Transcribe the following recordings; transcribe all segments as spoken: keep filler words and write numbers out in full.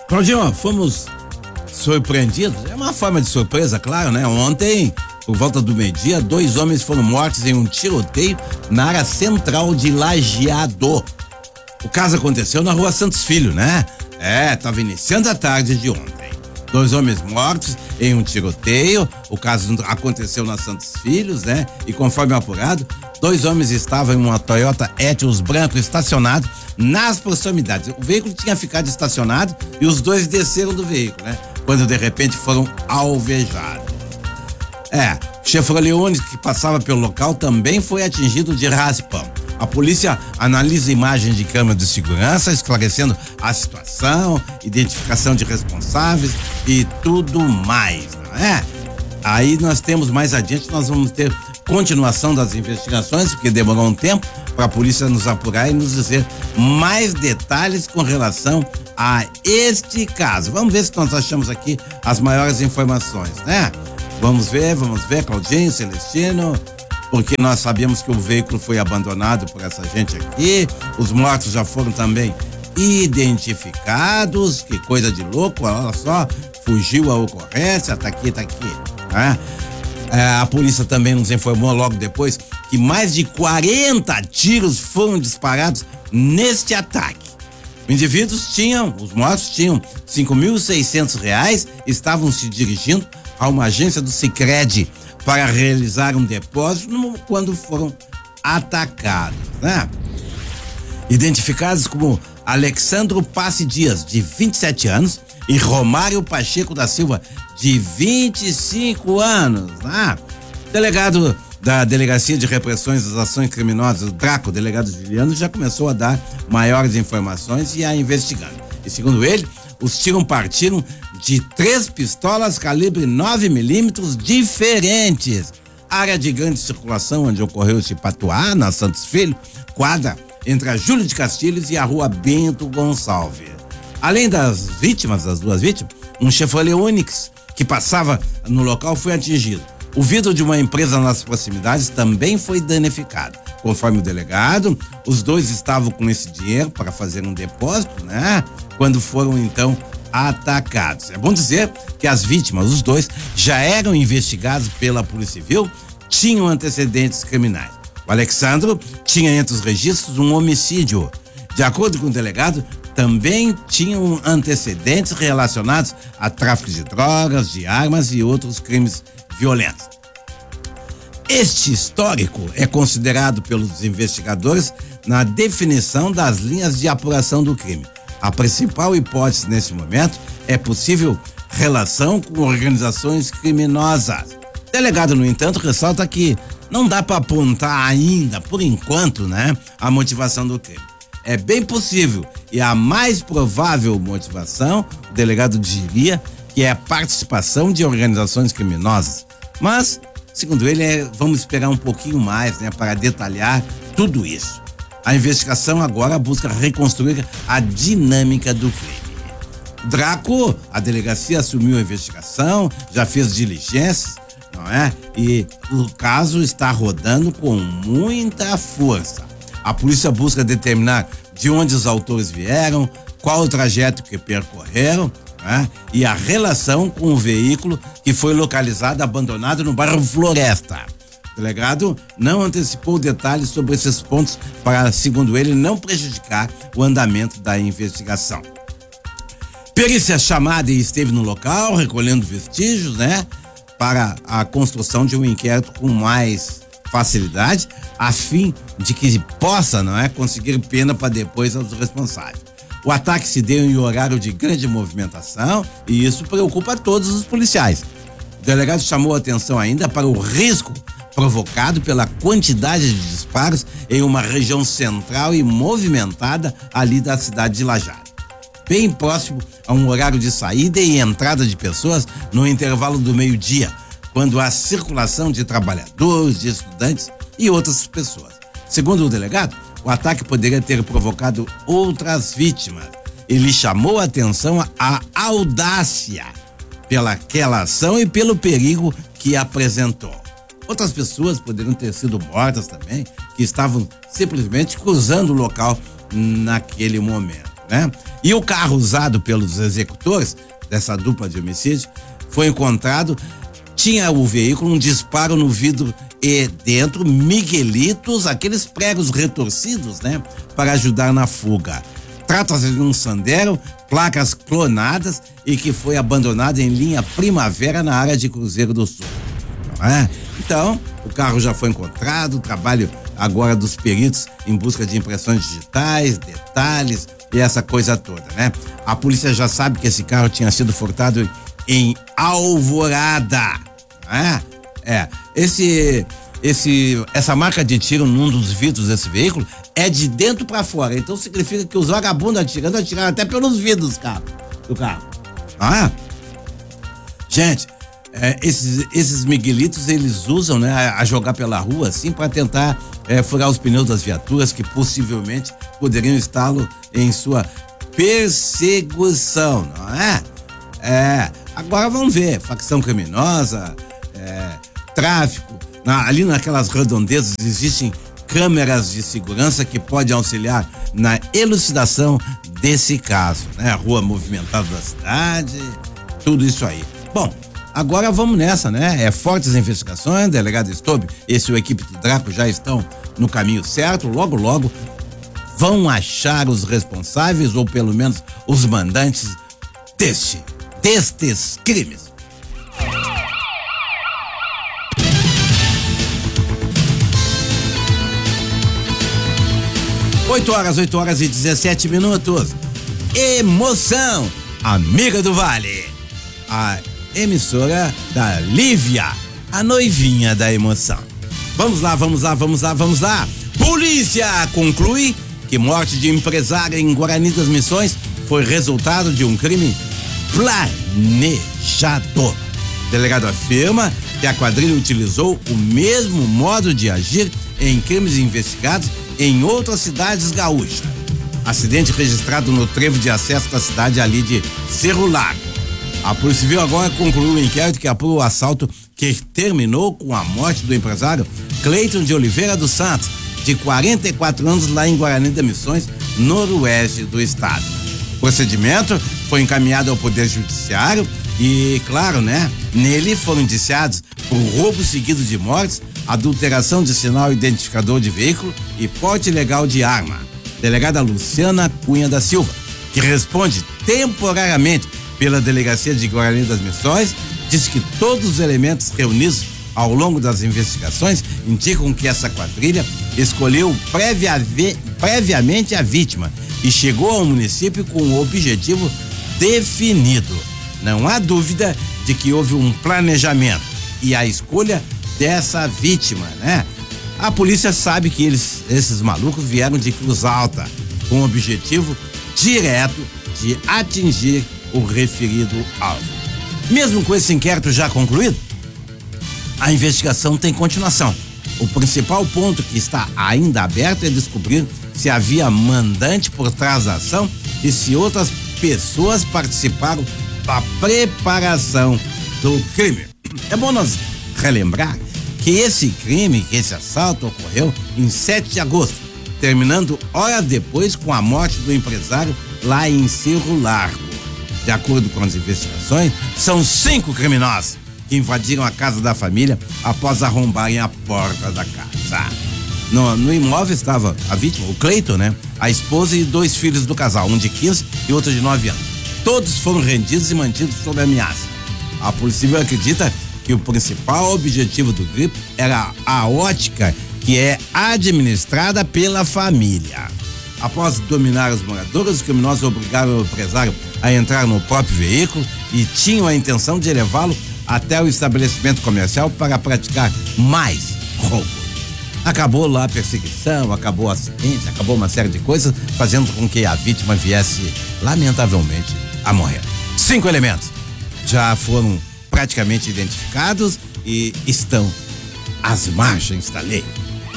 Claudinho, fomos surpreendidos, é uma forma de surpresa, claro, né? Ontem, por volta do meio-dia, dois homens foram mortos em um tiroteio na área central de Lajeado. O caso aconteceu na rua Santos Filho, né? É, tava iniciando a tarde de ontem. Dois homens mortos em um tiroteio. O caso aconteceu na Santos Filhos, né? E conforme apurado, dois homens estavam em uma Toyota Etios branco estacionado nas proximidades. O veículo tinha ficado estacionado e os dois desceram do veículo, né? Quando de repente foram alvejados. É, o Chevrolet Onix que passava pelo local também foi atingido de raspão. A polícia analisa imagens de câmera de segurança, esclarecendo a situação, identificação de responsáveis e tudo mais, não é? Aí nós temos mais adiante, nós vamos ter continuação das investigações, porque demorou um tempo para a polícia nos apurar e nos dizer mais detalhes com relação a este caso. Vamos ver se nós achamos aqui as maiores informações, né? Vamos ver, vamos ver, Claudinho, Celestino, porque nós sabemos que o veículo foi abandonado por essa gente aqui, os mortos já foram também identificados, que coisa de louco, olha só, fugiu a ocorrência, tá aqui, tá aqui, né? É, a polícia também nos informou logo depois que mais de quarenta tiros foram disparados neste ataque. Os indivíduos tinham, os mortos tinham cinco mil e seiscentos reais, estavam se dirigindo a uma agência do Sicredi para realizar um depósito quando foram atacados, né? Identificados como Alexandro Passe Dias, de vinte e sete anos, e Romário Pacheco da Silva, de vinte e cinco anos, né? Delegado da Delegacia de Repressões das Ações Criminosas, o Draco, delegado Juliano, já começou a dar maiores informações e a investigando. E segundo ele, os tiros partiram de três pistolas calibre nove milímetros diferentes. Área de grande circulação onde ocorreu esse patuá, na Santos Filho, quadra entre a Júlio de Castilhos e a rua Bento Gonçalves. Além das vítimas, das duas vítimas, um Chevrolet Onix que passava no local foi atingido. O vidro de uma empresa nas proximidades também foi danificado. Conforme o delegado, os dois estavam com esse dinheiro para fazer um depósito, né? Quando foram então atacados. É bom dizer que as vítimas, os dois, já eram investigados pela Polícia Civil, tinham antecedentes criminais. O Alexandro tinha entre os registros um homicídio. De acordo com o delegado, também tinham antecedentes relacionados a tráfico de drogas, de armas e outros crimes violentos. Este histórico é considerado pelos investigadores na definição das linhas de apuração do crime. A principal hipótese nesse momento é possível relação com organizações criminosas. O delegado, no entanto, ressalta que não dá para apontar ainda, por enquanto, né, a motivação do crime. É bem possível e a mais provável motivação, o delegado diria, que é a participação de organizações criminosas. Mas, segundo ele, é, vamos esperar um pouquinho mais, né, para detalhar tudo isso. A investigação agora busca reconstruir a dinâmica do crime. Draco, a delegacia assumiu a investigação, já fez diligências, não é? E o caso está rodando com muita força. A polícia busca determinar de onde os autores vieram, qual o trajeto que percorreram, né? E a relação com o veículo que foi localizado abandonado no bairro Floresta. O delegado não antecipou detalhes sobre esses pontos para, segundo ele, não prejudicar o andamento da investigação. Perícia chamada e esteve no local, recolhendo vestígios, né? Para a construção de um inquérito com mais facilidade, a fim de que possa, não é, conseguir pena para depois aos responsáveis. O ataque se deu em horário de grande movimentação e isso preocupa todos os policiais. O delegado chamou a atenção ainda para o risco provocado pela quantidade de disparos em uma região central e movimentada ali da cidade de Lajeado, bem próximo a um horário de saída e entrada de pessoas no intervalo do meio-dia, quando há circulação de trabalhadores, de estudantes e outras pessoas. Segundo o delegado, o ataque poderia ter provocado outras vítimas. Ele chamou a atenção à audácia pelaquela ação e pelo perigo que apresentou. Outras pessoas poderiam ter sido mortas também, que estavam simplesmente cruzando o local naquele momento. né? E o carro usado pelos executores dessa dupla de homicídio foi encontrado, tinha o veículo um disparo no vidro e dentro miguelitos, aqueles pregos retorcidos, né? Para ajudar na fuga. Trata-se de um Sandero, placas clonadas e que foi abandonado em linha Primavera na área de Cruzeiro do Sul. Não é? Então, o carro já foi encontrado, o trabalho agora dos peritos em busca de impressões digitais, detalhes e essa coisa toda, né? A polícia já sabe que esse carro tinha sido furtado em Alvorada, né? É, esse, esse, essa marca de tiro num dos vidros desse veículo é de dentro pra fora, então significa que os vagabundos atirando, atiraram até pelos vidros do carro, do carro. Ah, gente, é, esses, esses miguelitos eles usam, né, a, a jogar pela rua assim para tentar é, furar os pneus das viaturas que possivelmente poderiam está-lo em sua perseguição, não é? É, agora vamos ver, facção criminosa, é, tráfico, na, ali naquelas redondezas existem câmeras de segurança que podem auxiliar na elucidação desse caso, né? A rua movimentada da cidade, tudo isso aí. Bom, agora vamos nessa, né? É fortes investigações, delegado Stobe e sua equipe do Draco já estão no caminho certo, logo logo vão achar os responsáveis ou pelo menos os mandantes deste, destes crimes. oito horas, oito horas e dezessete minutos. Emoção, amiga do Vale. A emissora da Lívia, a noivinha da emoção. Vamos lá, vamos lá, vamos lá, vamos lá. Polícia conclui que morte de empresária em Guarani das Missões foi resultado de um crime planejado. O delegado afirma que a quadrilha utilizou o mesmo modo de agir em crimes investigados em outras cidades gaúchas. Acidente registrado no trevo de acesso da cidade ali de Cerro Largo. A Polícia Civil agora concluiu o inquérito que apura o assalto que terminou com a morte do empresário Cleiton de Oliveira dos Santos, de quarenta e quatro anos, lá em Guarani das Missões, noroeste do estado. O procedimento foi encaminhado ao Poder Judiciário e, claro, né, nele foram indiciados por roubo seguido de mortes, adulteração de sinal identificador de veículo e porte ilegal de arma. Delegada Luciana Cunha da Silva, que responde temporariamente pela Delegacia de Guarani das Missões, disse que todos os elementos reunidos ao longo das investigações indicam que essa quadrilha escolheu prévia, previamente a vítima e chegou ao município com um objetivo definido. Não há dúvida de que houve um planejamento e a escolha dessa vítima, né? A polícia sabe que eles, esses malucos vieram de Cruz Alta com o objetivo direto de atingir o referido alvo. Mesmo com esse inquérito já concluído, a investigação tem continuação. O principal ponto que está ainda aberto é descobrir se havia mandante por trás da ação e se outras pessoas participaram da preparação do crime. É bom nós relembrar que esse crime, que esse assalto ocorreu em sete de agosto, terminando horas depois com a morte do empresário lá em Cerro Largo. De acordo com as investigações, são cinco criminosos que invadiram a casa da família após arrombarem a porta da casa. No, no imóvel estava a vítima, o Cleiton, né? A esposa e dois filhos do casal, um de quinze e outro de nove anos. Todos foram rendidos e mantidos sob ameaça. A Polícia Civil acredita que o principal objetivo do grupo era a ótica que é administrada pela família. Após dominar os moradores, os criminosos obrigaram o empresário a entrar no próprio veículo e tinham a intenção de levá-lo até o estabelecimento comercial para praticar mais roubo. Acabou lá a perseguição, acabou o acidente, acabou uma série de coisas, fazendo com que a vítima viesse, lamentavelmente, a morrer. Cinco elementos já foram praticamente identificados e estão às margens da lei.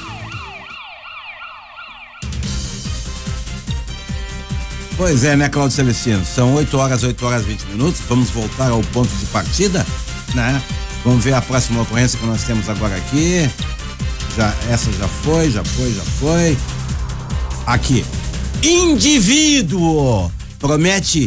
Pois é, né, Cláudio Celestino? São oito horas, oito horas e vinte minutos. Vamos voltar ao ponto de partida, né? Vamos ver a próxima ocorrência que nós temos agora aqui. Já, essa já foi, já foi, já foi. Aqui. Indivíduo promete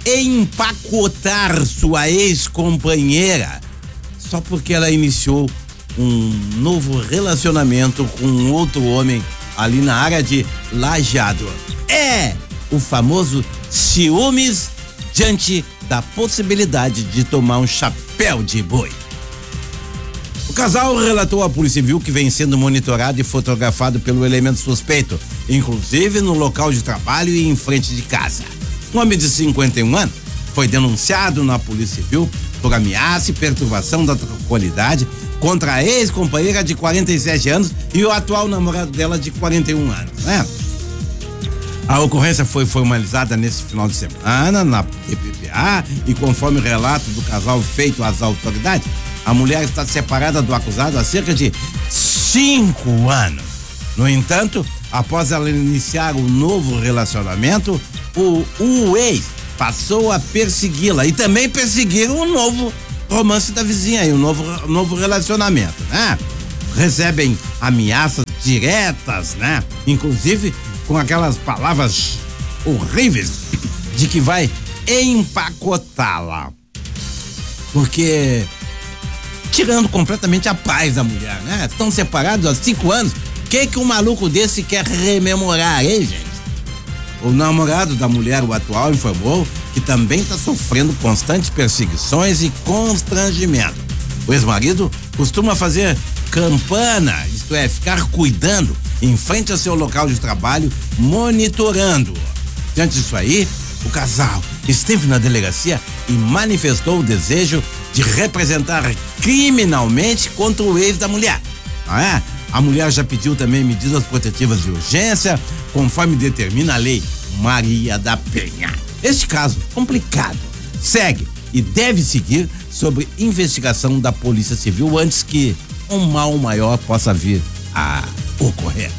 empacotar sua ex-companheira só porque ela iniciou um novo relacionamento com outro homem ali na área de Lajeado. É o famoso ciúmes diante da possibilidade de tomar um chapéu de boi. O casal relatou à Polícia Civil que vem sendo monitorado e fotografado pelo elemento suspeito, inclusive no local de trabalho e em frente de casa. Um homem de cinquenta e um anos foi denunciado na Polícia Civil por ameaça e perturbação da tranquilidade contra a ex-companheira de quarenta e sete anos e o atual namorado dela de quarenta e um anos, né? A ocorrência foi formalizada nesse final de semana na P P P A e, conforme o relato do casal feito às autoridades, a mulher está separada do acusado há cerca de cinco anos. No entanto, após ela iniciar um novo relacionamento, o, o ex passou a persegui-la e também perseguir um novo romance da vizinha e um novo, novo relacionamento, né? Recebem ameaças diretas, né? Inclusive com aquelas palavras horríveis de que vai empacotá-la. Porque tirando completamente a paz da mulher, né? Estão separados há cinco anos. O que que um maluco desse quer rememorar, hein, gente? O namorado da mulher, o atual, informou que também está sofrendo constantes perseguições e constrangimento. O ex-marido costuma fazer campana, isto é, ficar cuidando em frente ao seu local de trabalho, monitorando. Diante disso aí, o casal esteve na delegacia e manifestou o desejo de representar criminalmente contra o ex da mulher. Não é? A mulher já pediu também medidas protetivas de urgência, conforme determina a lei Maria da Penha. Este caso complicado segue e deve seguir sob investigação da Polícia Civil antes que um mal maior possa vir a ocorrer.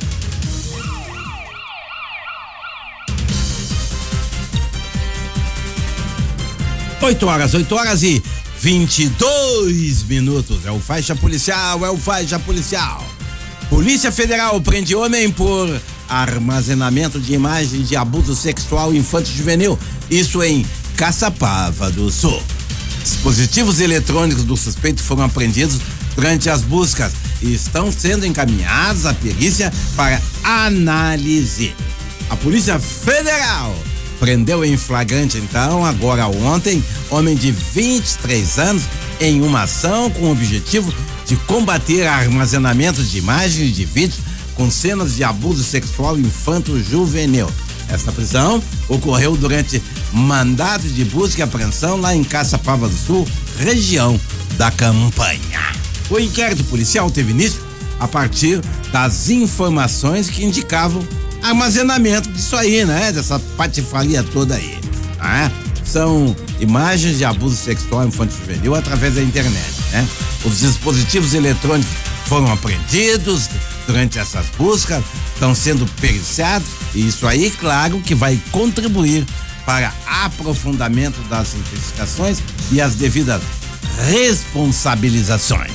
Oito horas, oito horas e vinte e dois minutos. É o faixa policial, é o faixa policial. Polícia Federal prende homem por armazenamento de imagens de abuso sexual infanto-juvenil. Isso em Caçapava do Sul. Dispositivos eletrônicos do suspeito foram apreendidos durante as buscas e estão sendo encaminhados à perícia para análise. A Polícia Federal prendeu em flagrante, então, agora ontem, homem de vinte e três anos em uma ação com o objetivo de combater armazenamento de imagens e de vídeos com cenas de abuso sexual infanto-juvenil. Esta prisão ocorreu durante mandato de busca e apreensão lá em Caçapava do Sul, região da Campanha. O inquérito policial teve início a partir das informações que indicavam armazenamento disso aí, né? Dessa patifaria toda aí. Né? São imagens de abuso sexual infanto-juvenil através da internet, né? Os dispositivos eletrônicos foram apreendidos durante essas buscas, estão sendo periciados e isso aí, claro, que vai contribuir para aprofundamento das investigações e as devidas responsabilizações.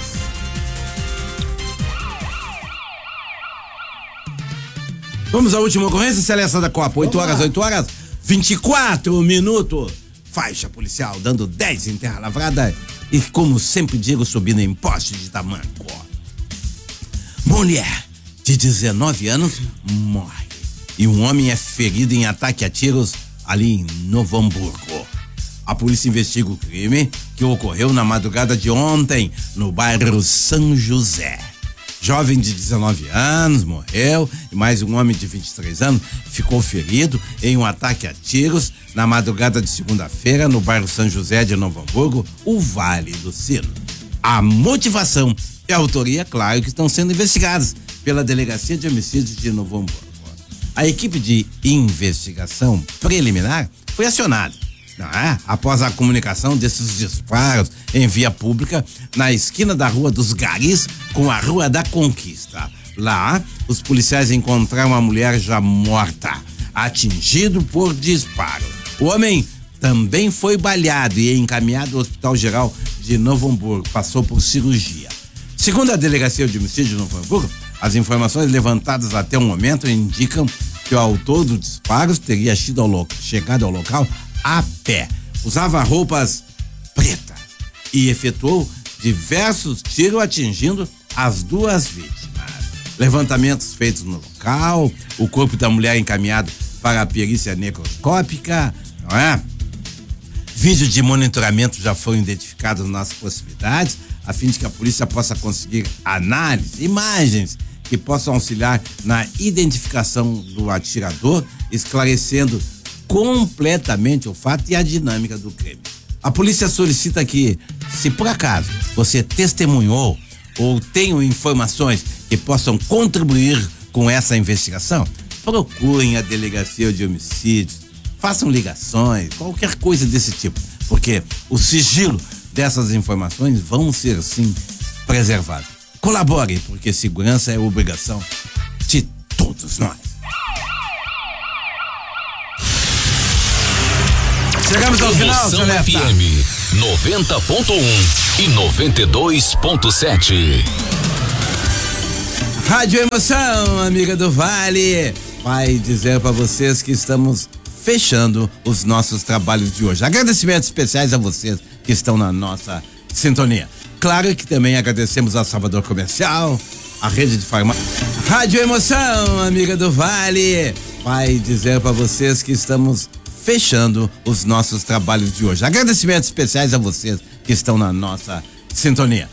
Vamos à última ocorrência, Celeste da Copa. oito horas, oito horas, vinte e quatro minutos. Faixa policial dando dez em terra lavrada e, como sempre digo, subindo em poste de tamanco. Mulher de dezenove anos morre e um homem é ferido em ataque a tiros ali em Novo Hamburgo. A polícia investiga o crime que ocorreu na madrugada de ontem no bairro São José. Jovem de dezenove anos morreu e mais um homem de vinte e três anos ficou ferido em um ataque a tiros na madrugada de segunda-feira no bairro São José de Novo Hamburgo, o Vale do Sino. A motivação e a autoria, claro, que estão sendo investigadas pela Delegacia de Homicídios de Novo Hamburgo. A equipe de investigação preliminar foi acionada, não é? Após a comunicação desses disparos em via pública na esquina da Rua dos Garis com a Rua da Conquista. Lá, os policiais encontraram a mulher já morta, atingido por disparo. O homem também foi baleado e encaminhado ao Hospital Geral de Novo Hamburgo, passou por cirurgia. Segundo a Delegacia de Homicídio de Novo Hamburgo, as informações levantadas até o momento indicam que que o autor dos disparos teria chegado ao, lo- chegado ao local a pé. Usava roupas pretas e efetuou diversos tiros atingindo as duas vítimas. Levantamentos feitos no local, o corpo da mulher encaminhado para a perícia necroscópica, não é? Vídeos de monitoramento já foram identificados nas possibilidades, a fim de que a polícia possa conseguir análise, imagens que possam auxiliar na identificação do atirador, esclarecendo completamente o fato e a dinâmica do crime. A polícia solicita que, se por acaso você testemunhou ou tem informações que possam contribuir com essa investigação, procurem a delegacia de homicídios, façam ligações, qualquer coisa desse tipo, porque o sigilo dessas informações vão ser sim preservados. Colabore, porque segurança é obrigação de todos nós. Chegamos ao final, Emoção F M noventa ponto um e noventa e dois ponto sete. Rádio Emoção, amiga do Vale, vai dizer para vocês que estamos fechando os nossos trabalhos de hoje. Agradecimentos especiais a vocês que estão na nossa sintonia. Claro que também agradecemos a Salvador Comercial, a rede de farmácia. Rádio Emoção, amiga do Vale, vai dizer para vocês que estamos fechando os nossos trabalhos de hoje. Agradecimentos especiais a vocês que estão na nossa sintonia.